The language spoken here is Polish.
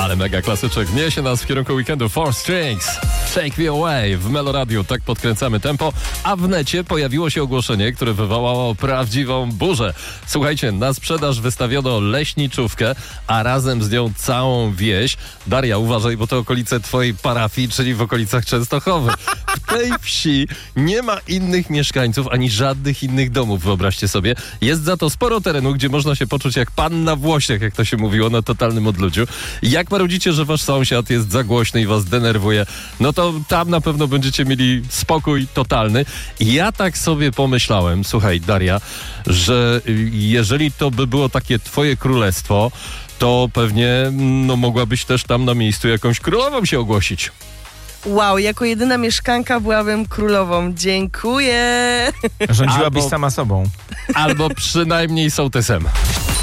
Ale mega klasyczek niesie nas w kierunku weekendu. Four Strings, Take Me Away w Meloradiu. Tak podkręcamy tempo, a w necie pojawiło się ogłoszenie, które wywołało prawdziwą burzę. Słuchajcie, na sprzedaż wystawiono leśniczówkę, a razem z nią całą wieś. Daria, uważaj, bo to okolice twojej parafii, czyli w okolicach Częstochowy. W tej wsi nie ma innych mieszkańców, ani żadnych innych domów, wyobraźcie sobie. Jest za to sporo terenu, gdzie można się poczuć jak pan na Włościach, jak to się mówiło, na totalnym odludziu. Jak marudzicie, że wasz sąsiad jest za głośny i was denerwuje, no to tam na pewno będziecie mieli spokój totalny. Ja tak sobie pomyślałem, słuchaj Daria, że jeżeli to by było takie twoje królestwo, to pewnie mogłabyś też tam na miejscu jakąś królową się ogłosić. Wow, jako jedyna mieszkanka byłabym królową. Dziękuję. Rządziłabyś sama sobą. Albo przynajmniej sołtysem.